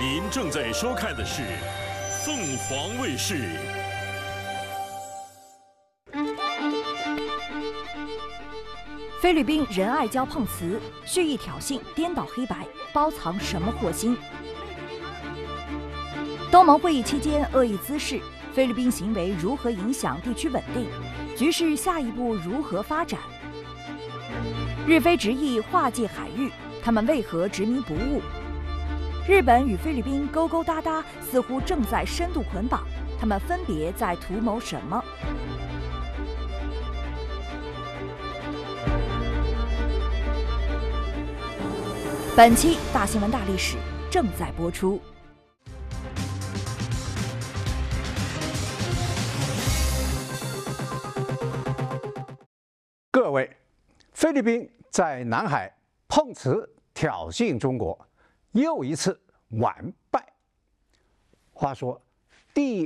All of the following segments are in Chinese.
您正在收看的是凤凰卫视。 菲律宾仁爱礁碰瓷，蓄意挑衅，颠倒黑白，包藏什么祸心？东盟会议期间恶意滋事，菲律宾行为如何影响地区稳定？局势下一步如何发展？日菲执意划界海域，他们为何执迷不悟？日本与菲律宾勾勾搭搭，似乎正在深度捆绑，他们分别在图谋什么？本期大新闻大历史正在播出。 各位，菲律宾在南海碰瓷挑衅中国，又一次完败。话说，第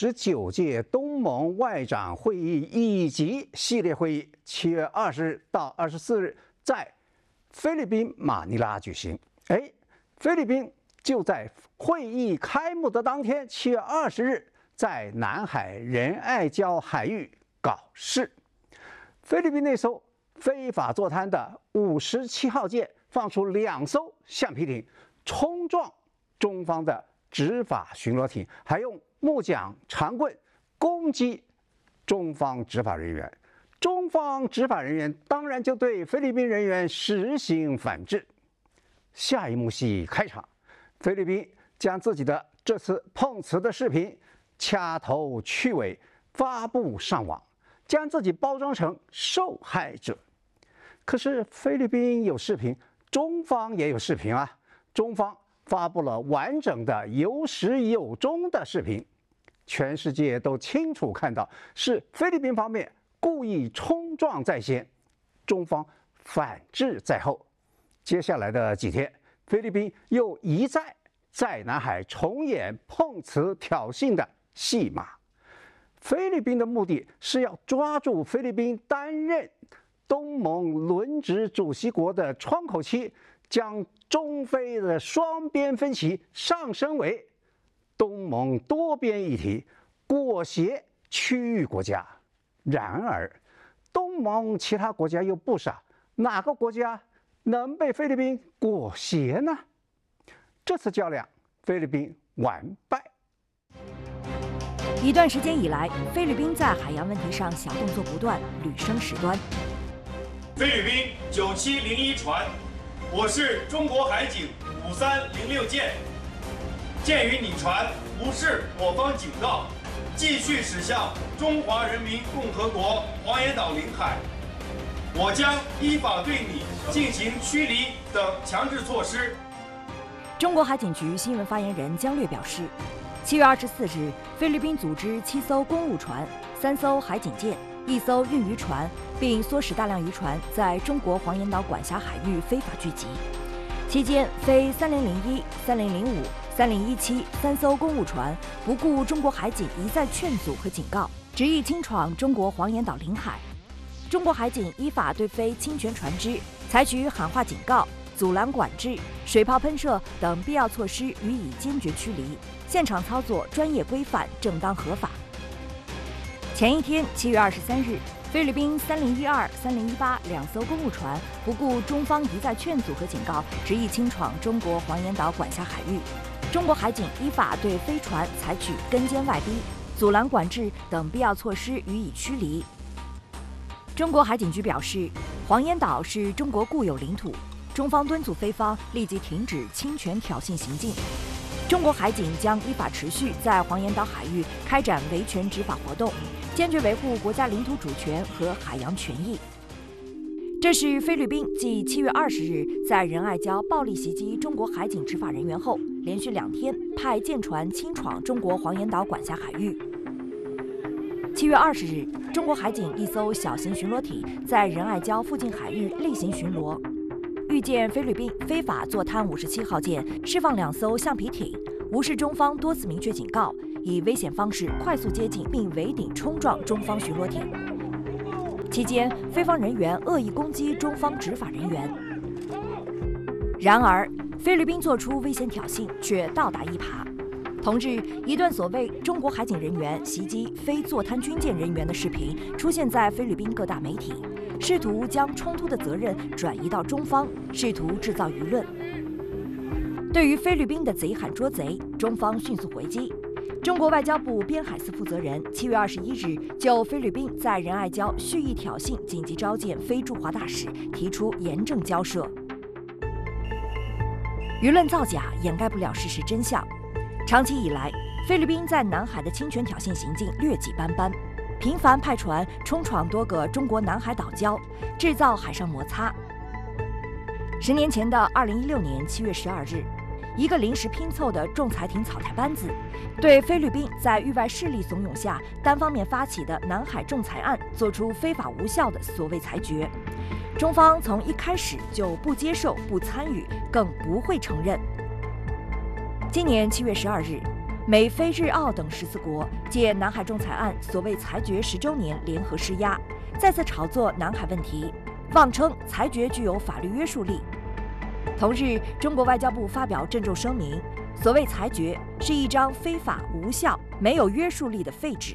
59届东盟外长会议以及系列会议7月20日到24日在菲律宾马尼拉举行。菲律宾就在会议开幕的当天，7月20日，在南海仁爱礁海域搞事。菲律宾那艘非法坐滩的57号舰放出2艘橡皮艇，冲撞中方的执法巡逻艇，还用木桨、长棍攻击中方执法人员。中方执法人员当然就对菲律宾人员实行反制。下一幕戏开场，菲律宾将自己的这次碰瓷的视频掐头去尾发布上网，将自己包装成受害者。可是菲律宾有视频，中方也有视频啊。中方发布了完整的有始有终的视频，全世界都清楚看到是菲律宾方面故意冲撞在先，中方反制在后。接下来的几天，菲律宾又一再在南海重演碰瓷挑衅的戏码。菲律宾的目的是要抓住菲律宾担任东盟轮值主席国的窗口期，将中菲的双边分歧上升为东盟多边议题，裹挟区域国家。然而，东盟其他国家又不少，哪个国家能被菲律宾裹挟呢？这次较量，菲律宾完败。 一段时间以来，菲律宾在海洋问题上小动作不断，屡生事端。 菲律宾9701船，我是中国海警5306舰。鉴于你船无视我方警告，继续驶向中华人民共和国黄岩岛领海，我将依法对你进行驱离等强制措施。 中国海警局新闻发言人姜略表示，7月24日，菲律宾组织7艘公务船、3艘海警舰、1艘运渔船，并唆使大量渔船在中国黄岩岛管辖海域非法聚集。期间，菲3001、3005、3017 3艘公务船不顾中国海警一再劝阻和警告，执意侵闯中国黄岩岛领海。中国海警依法对菲侵权船只采取喊话警告、阻拦管制、水炮喷射等必要措施，予以坚决驱离。现场操作专业规范、正当合法。前一天，7月23日，菲律宾3012、3018 2艘公务船不顾中方一再劝阻和警告，执意侵闯中国黄岩岛管辖海域。中国海警依法对菲船采取跟监外逼、阻拦管制等必要措施，予以驱离。中国海警局表示，黄岩岛是中国固有领土，中方敦促菲方立即停止侵权挑衅行径。中国海警将依法持续在黄岩岛海域开展维权执法活动，坚决维护国家领土主权和海洋权益。这是菲律宾继7月20日在仁爱礁暴力袭击中国海警执法人员后，连续2天派舰船侵闯中国黄岩岛管辖海域。7月20日，中国海警1艘小型巡逻艇在仁爱礁附近海域例行巡逻，遇见菲律宾非法坐滩57号舰释放2艘橡皮艇，无视中方多次明确警告，以危险方式快速接近并围顶冲撞中方巡逻艇。期间，菲方人员恶意攻击中方执法人员。 然而，菲律宾做出危险挑衅，却倒打一耙。同日，一段所谓中国海警人员袭击非坐滩军舰人员的视频出现在菲律宾各大媒体，试图将冲突的责任转移到中方，试图制造舆论。对于菲律宾的贼喊捉贼，中方迅速回击。中国外交部边海司负责人7月21日就菲律宾在仁爱礁蓄意挑衅紧急召见非驻华大使，提出严正交涉。舆论造假掩盖不了事实真相。长期以来，菲律宾在南海的侵权挑衅行径劣迹斑斑，频繁派船冲闯多个中国南海岛礁，制造海上摩擦。10年前的2016年7月12日，一个临时拼凑的仲裁庭草台班子，对菲律宾在域外势力怂恿下单方面发起的南海仲裁案作出非法无效的所谓裁决。中方从一开始就不接受、不参与，更不会承认。今年7月12日，美、菲、日、澳等14国借南海仲裁案所谓裁决10周年联合施压，再次炒作南海问题，妄称裁决具有法律约束力。同日，中国外交部发表郑重声明，所谓裁决是一张非法、无效、没有约束力的废纸。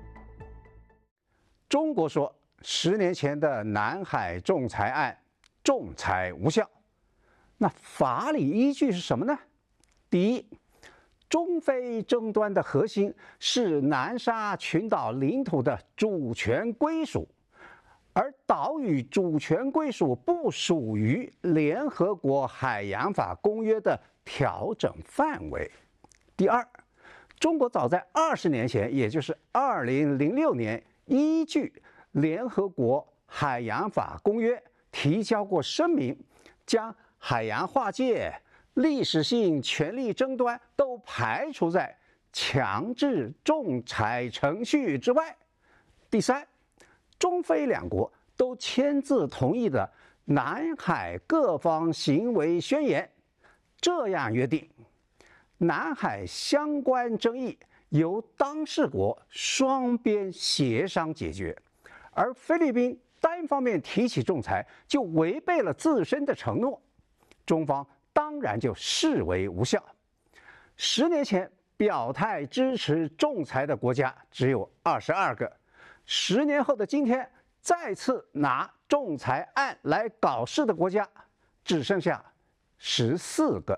中国说，10年前的南海仲裁案仲裁无效，那法理依据是什么呢？第一，中菲争端的核心是南沙群岛领土的主权归属，而岛屿主权归属不属于联合国海洋法公约的调整范围。第二，中国早在20年前，也就是2006年，依据联合国海洋法公约提交过声明，将海洋划界、历史性权利争端都排除在强制仲裁程序之外。第三，中菲两国都签字同意的南海各方行为宣言，这样约定，南海相关争议由当事国双边协商解决，而菲律宾单方面提起仲裁，就违背了自身的承诺，中方当然就视为无效。10年前表态支持仲裁的国家只有22个，10年后的今天，再次拿仲裁案来搞事的国家只剩下14个。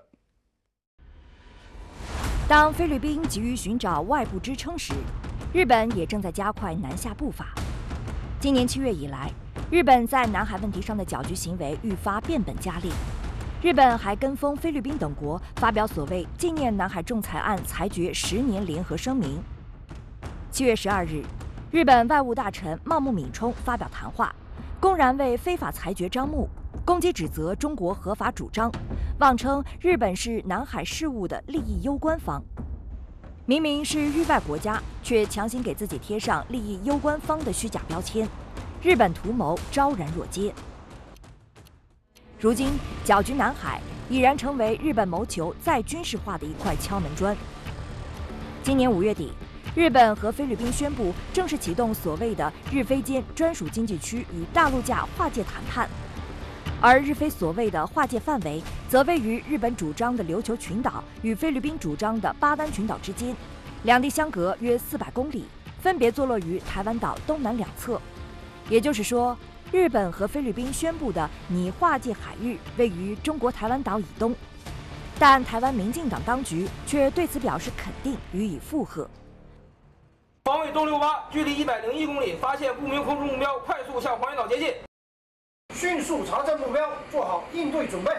当菲律宾急于寻找外部支撑时，日本也正在加快南下步伐。今年7月以来，日本在南海问题上的搅局行为愈发变本加厉。日本还跟风菲律宾等国发表所谓纪念南海仲裁案裁决10年联合声明。7月12日，日本外务大臣茂木敏充发表谈话，公然为非法裁决张目，攻击指责中国合法主张，妄称日本是南海事务的利益攸关方。明明是域外国家，却强行给自己贴上利益攸关方的虚假标签，日本图谋昭然若揭。如今，搅局南海已然成为日本谋求再军事化的一块敲门砖。今年5月底，日本和菲律宾宣布正式启动所谓的日菲间专属经济区与大陆架划界谈判，而日菲所谓的划界范围，则位于日本主张的琉球群岛与菲律宾主张的巴丹群岛之间，两地相隔约400公里，分别坐落于台湾岛东南两侧。也就是说，日本和菲律宾宣布的拟划界海域位于中国台湾岛以东，但台湾民进党当局却对此表示肯定，予以附和。 防卫东68，距离101公里，发现不明空中目标，快速向黄岩岛接近， 迅速查证目标，做好应对准备。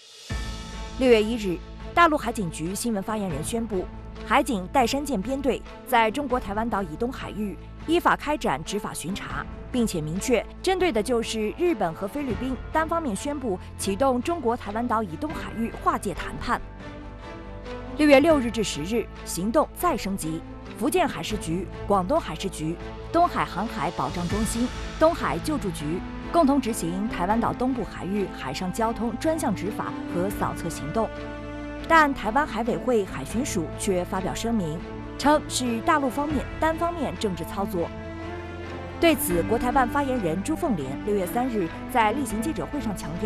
6月1日，大陆海警局新闻发言人宣布，海警岱山舰编队在中国台湾岛以东海域依法开展执法巡查，并且明确针对的就是日本和菲律宾单方面宣布启动中国台湾岛以东海域划界谈判。6月6日至10日，行动再升级，福建海事局、广东海事局、东海航海保障中心、东海救助局共同执行台湾岛东部海域海上交通专项执法和扫测行动。但台湾海委会海巡署却发表声明，称是大陆方面单方面政治操作。对此，国台办发言人朱凤莲6月3日在例行记者会上强调，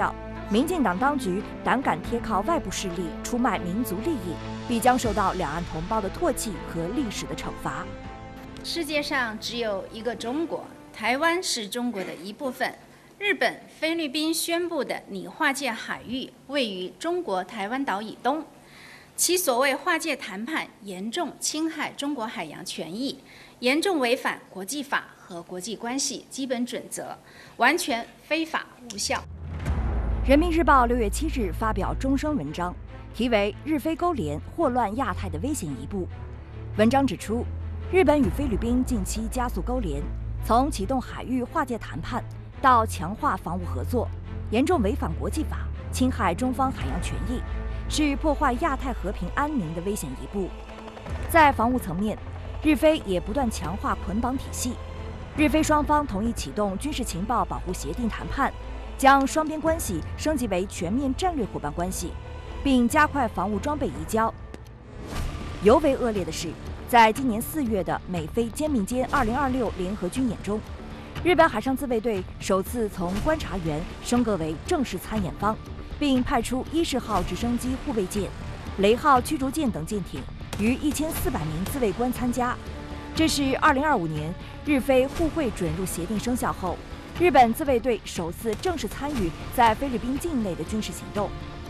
民进党当局胆敢贴靠外部势力出卖民族利益，必将受到两岸同胞的唾弃和历史的惩罚。 世界上只有一个中国，台湾是中国的一部分。日本、菲律宾宣布的拟划界海域位于中国台湾岛以东，其所谓划界谈判严重侵害中国海洋权益，严重违反国际法和国际关系基本准则，完全非法无效。 人民日报6月7日发表终声文章，题为《日菲勾连祸乱亚太的危险一步》。文章指出，日本与菲律宾近期加速勾连，从启动海域划界谈判到强化防务合作，严重违反国际法，侵害中方海洋权益，是破坏亚太和平安宁的危险一步。在防务层面，日菲也不断强化捆绑体系。日菲双方同意启动军事情报保护协定谈判，将双边关系升级为全面战略伙伴关系，并加快防务装备移交。尤为恶劣的是，在今年4月的美菲歼民歼2026联合军演中，日本海上自卫队首次从观察员升格为正式参演方，并派出伊势号直升机护卫舰、雷号驱逐舰等舰艇逾1400名自卫官参加。这是2025年日菲互惠准入协定生效后，日本自卫队首次正式参与在菲律宾境内的军事行动。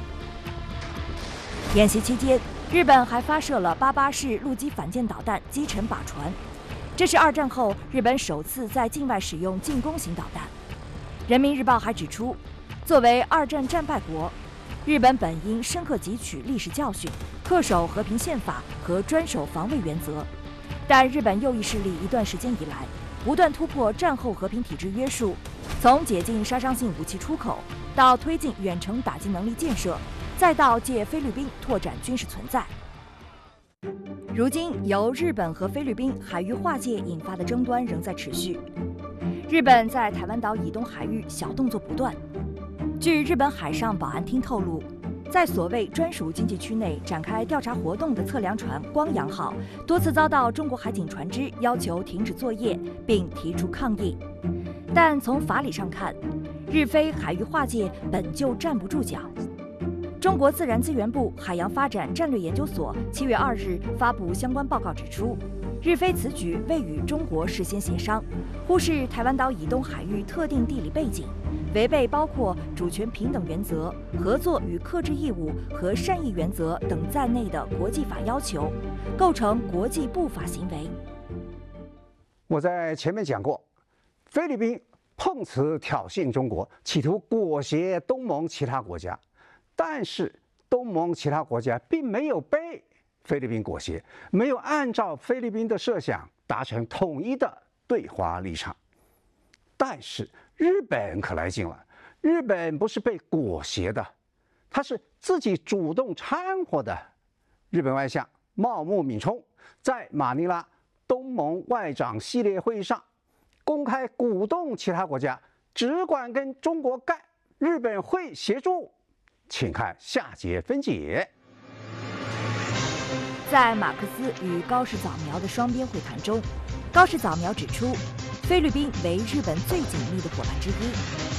演习期间，日本还发射了88式陆基反舰导弹击沉靶船，这是2战后日本首次在境外使用进攻型导弹。人民日报还指出，作为2战战败国，日本本应深刻汲取历史教训，恪守和平宪法和专守防卫原则。但日本右翼势力一段时间以来，不断突破战后和平体制约束，从解禁杀伤性武器出口，到推进远程打击能力建设，再到借菲律宾拓展军事存在。如今，由日本和菲律宾海域划界引发的争端仍在持续。日本在台湾岛以东海域小动作不断。据日本海上保安厅透露，在所谓专属经济区内展开调查活动的测量船“光阳号”多次遭到中国海警船只要求停止作业，并提出抗议。但从法理上看，日菲海域划界本就站不住脚。中国自然资源部海洋发展战略研究所7月2日发布相关报告指出，日菲此举未与中国事先协商，忽视台湾岛以东海域特定地理背景，违背包括主权平等原则、合作与克制义务和善意原则等在内的国际法要求，构成国际不法行为。 我在前面讲过，菲律宾碰瓷挑衅中国，企图裹挟东盟其他国家，但是东盟其他国家并没有被菲律宾裹挟，没有按照菲律宾的设想达成统一的对华立场。但是日本可来劲了，日本不是被裹挟的，他是自己主动掺和的。日本外相茂木敏充在马尼拉东盟外长系列会议上公开鼓动其他国家只管跟中国干，日本会协助，请看下节分解。 在马克思与高市早苗的双边会谈中，高市早苗指出，菲律宾为日本最紧密的伙伴之一。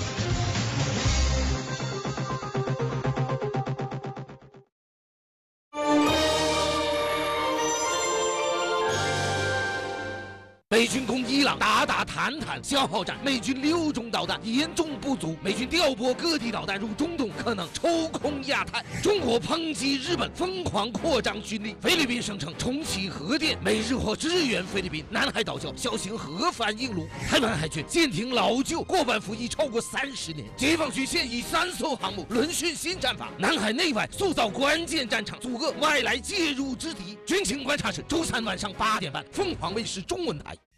美军攻伊朗，打坦坦，消耗战。美军6种导弹严重不足，美军调拨各地导弹入中东，可能抽空亚太。中国抨击日本疯狂扩张军力，菲律宾声称重启核电，美日或支援菲律宾。南海岛礁小型核反应炉，台湾海军舰艇老旧，过半服役超过30年。解放军现役3艘航母轮训新战法，南海内外塑造关键战场，阻遏外来介入之敌。军情观察室周3晚上8点半，凤凰卫视中文台。